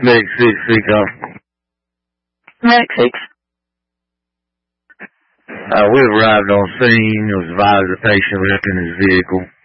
Medic 6, speak off. Medic 6. We arrived on scene. It was advised the patient left in his vehicle.